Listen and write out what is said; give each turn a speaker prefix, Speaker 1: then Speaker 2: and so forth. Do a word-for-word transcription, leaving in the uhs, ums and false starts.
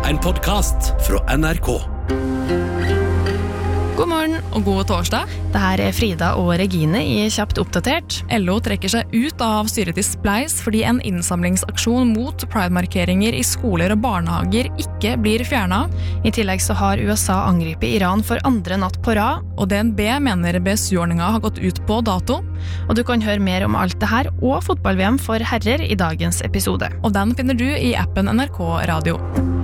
Speaker 1: en podcast fra N R K.
Speaker 2: God morgen og god torsdag.
Speaker 3: Det her er Frida og Regine i Kjapt oppdatert.
Speaker 2: L O trekker seg ut av styret til Spleis fordi en innsamlingsaksjon mot Pride-markeringer i skoler og barnehager ikke blir fjernet.
Speaker 3: I tillegg så har U S A angrepet Iran for andre natt på rad.
Speaker 2: Og D N B mener B S U-ordningen har gått ut på dato.
Speaker 3: Og du kan høre mer om alt det her og fotball-V M for herrer i dagens episode.
Speaker 2: Og den finner du i appen N R K Radio.